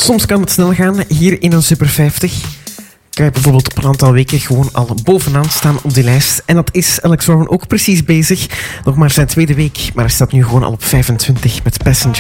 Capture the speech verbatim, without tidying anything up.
soms kan het snel gaan hier in een Super vijftig. Kan je bijvoorbeeld op een aantal weken gewoon al bovenaan staan op die lijst. En dat is Alex Warren ook precies bezig. Nog maar zijn tweede week, maar hij staat nu gewoon al op vijfentwintig met Passenger.